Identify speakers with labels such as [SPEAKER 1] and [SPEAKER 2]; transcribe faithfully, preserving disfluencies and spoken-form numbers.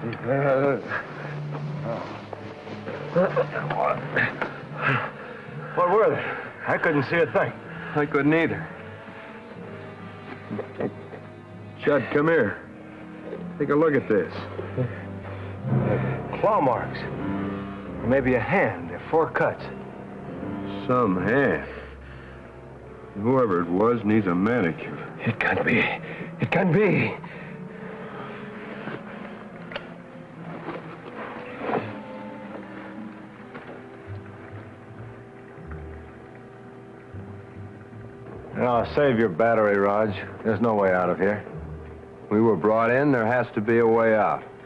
[SPEAKER 1] What were they? I couldn't see a thing.
[SPEAKER 2] I couldn't either. Hey, Judd, come here. Take a look at this.
[SPEAKER 1] Uh, claw marks. Or maybe a hand. They're four cuts.
[SPEAKER 2] Some hand. Whoever it was needs a manicure.
[SPEAKER 1] It can't be. It can't be. No, save your battery, Raj. There's no way out of here.
[SPEAKER 2] We were brought in, there has to be a way out.